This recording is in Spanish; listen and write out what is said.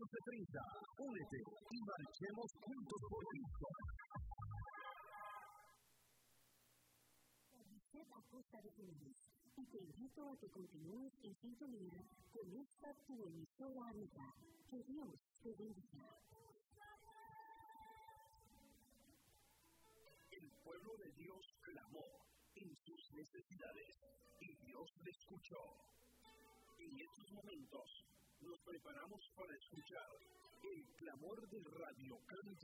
14:30. Únete y marchemos juntos por Cristo. A Costa de Feliz, y te invito a que continúes en sintonía con esta tu emisora amiga. Que Dios te bendiga. El pueblo de Dios clamó en sus necesidades y Dios le escuchó. En estos momentos nos preparamos para escuchar el clamor de Radio Cántico.